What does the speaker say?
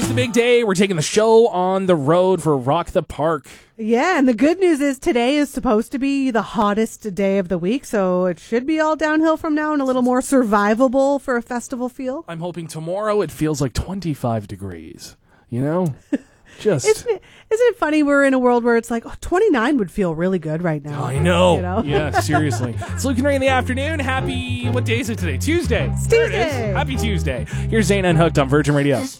the big day. We're taking the show on the road for Rock the Park. Yeah, and the good news is today is supposed to be the hottest day of the week, so it should be all downhill from now and a little more survivable for a festival feel. I'm hoping tomorrow it feels like 25 degrees, you know? Just Isn't it funny we're in a world where it's like 29 would feel really good right now? I know. You know? Yeah, seriously. It's Luke and Ray in the afternoon. Happy, what day is it today? Tuesday. It's There it Tuesday. is. Happy Tuesday. Here's Zane Unhooked on Virgin Radio.